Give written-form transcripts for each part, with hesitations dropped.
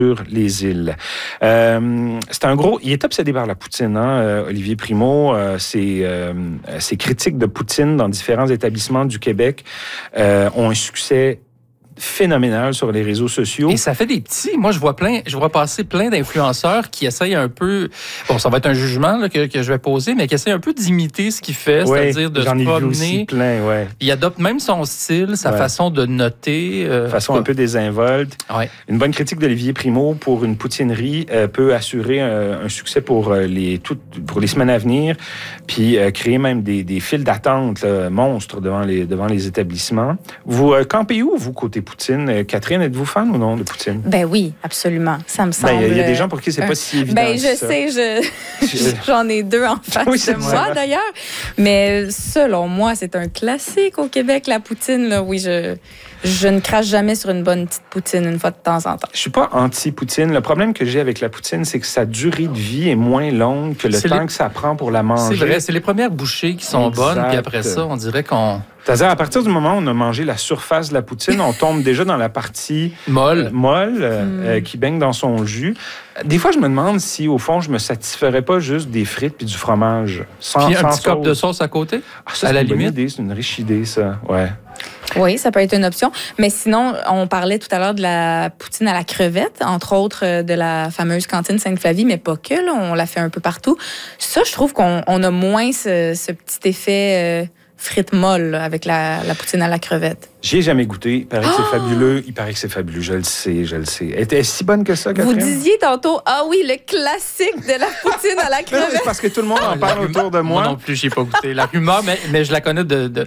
sur les îles. C'est un gros... Il est obsédé par la poutine, hein, Olivier Primo. Ses critiques de poutine dans différents établissements du Québec ont un succès phénoménal sur les réseaux sociaux. Et ça fait des petits. Moi, je vois passer plein d'influenceurs qui essayent un peu... Bon, ça va être un jugement là, que je vais poser, mais qui essayent un peu d'imiter ce qu'il fait, c'est-à-dire de se promener. J'en ai vu aussi plein, ouais. Il adopte même son style, sa façon de noter. Façon un peu désinvolte. Ouais. Une bonne critique d'Olivier Primo pour une poutinerie peut assurer un succès pour les semaines à venir, puis créer même des files d'attente monstres devant les établissements. Vous campez où, vous, côté poutine? Catherine, êtes-vous fan ou non de poutine? Ben oui, absolument. Ça me semble... Il y a des gens pour qui c'est pas si évident. Ben je sais, j'en ai deux en face de moi, d'ailleurs. Mais selon moi, c'est un classique au Québec, la poutine. Là. Oui, je ne crache jamais sur une bonne petite poutine une fois de temps en temps. Je suis pas anti-poutine. Le problème que j'ai avec la poutine, c'est que sa durée de vie est moins longue que le temps que ça prend pour la manger. C'est vrai, c'est les premières bouchées qui sont bonnes, puis après ça, on dirait qu'on... C'est-à-dire, à partir du moment où on a mangé la surface de la poutine, on tombe déjà dans la partie molle qui baigne dans son jus. Des fois, je me demande si, au fond, je me satisferais pas juste des frites puis du fromage. Puis un petit cop de sauce à côté? Ah, ça, à la limite. C'est une riche idée, ça. Ouais. Oui, ça peut être une option. Mais sinon, on parlait tout à l'heure de la poutine à la crevette, entre autres de la fameuse cantine Sainte-Flavie, mais pas que, là, on la fait un peu partout. Ça, je trouve qu'on a moins ce petit effet... frites molles avec la poutine à la crevette. J'y ai jamais goûté. Il paraît que c'est fabuleux. Il paraît que c'est fabuleux. Je le sais. Est-ce si bonne que ça, Catherine? Vous disiez tantôt, ah oui, le classique de la poutine à la crevette. C'est parce que tout le monde en parle autour de moi. Moi non plus, je n'ai pas goûté. La rumeur, mais je la connais de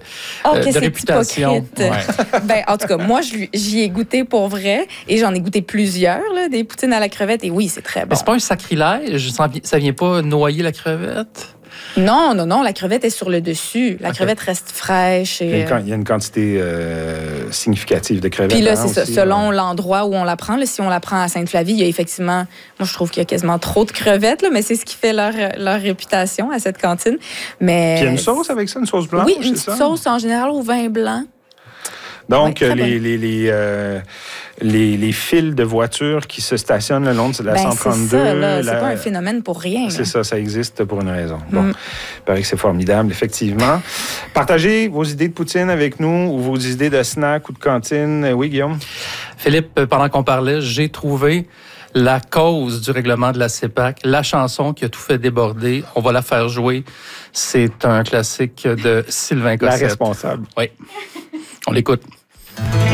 réputation. Ouais. Ben, en tout cas, moi, j'y ai goûté pour vrai et j'en ai goûté plusieurs, là, des poutines à la crevette. Et oui, c'est très bon. Mais c'est pas un sacrilège? Ça vient pas noyer la crevette? Non, la crevette est sur le dessus. La crevette reste fraîche. Et, il y a une quantité significative de crevettes. Puis là, c'est ça, selon l'endroit où on la prend. Là, si on la prend à Sainte-Flavie, il y a effectivement... Moi, je trouve qu'il y a quasiment trop de crevettes, là, mais c'est ce qui fait leur réputation à cette cantine. Mais... Puis il y a une sauce avec ça, une sauce blanche? Oui, une petite sauce en général au vin blanc. Donc, les fils de voitures qui se stationnent le long de la 132... C'est ça, là. C'est pas un phénomène pour rien. C'est ça, ça existe pour une raison. Bon, il paraît que c'est formidable, effectivement. Partagez vos idées de poutine avec nous ou vos idées de snack ou de cantine. Oui, Guillaume? Philippe, pendant qu'on parlait, j'ai trouvé la cause du règlement de la CEPAQ, la chanson qui a tout fait déborder. On va la faire jouer. C'est un classique de Sylvain Cossette. La responsable. Oui. On l'écoute.